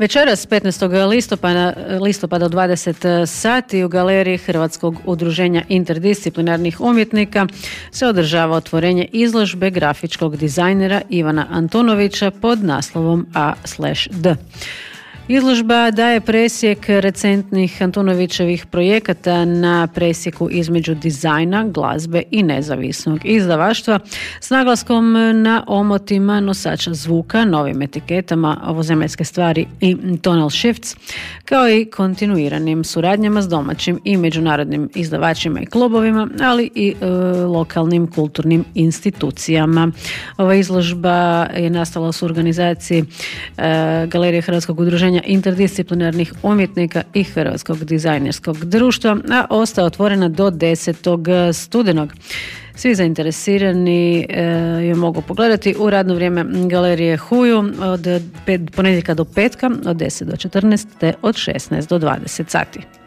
Večeras 15. listopada u 20 sati u galeriji Hrvatskog udruženja interdisciplinarnih umjetnika se održava otvorenje izložbe grafičkog dizajnera Ivana Antunovića pod naslovom A/D. Izložba daje presjek recentnih Antunovićevih projekata na presjeku između dizajna, glazbe i nezavisnog izdavaštva s naglaskom na omotima nosača zvuka, novim etiketama ovozemaljske stvari i tonal shifts, kao i kontinuiranim suradnjama s domaćim i međunarodnim izdavačima i klubovima, ali i lokalnim kulturnim institucijama. Ova izložba je nastala u organizaciji Galerije Hrvatskog udruženja interdisciplinarnih umjetnika i Hrvatskog dizajnerskog društva, a ostaje otvorena do 10. studenog. Svi zainteresirani ju mogu pogledati u radno vrijeme galerije Huju od ponedjeljka do petka od 10 do 14 te od 16 do 20 sati.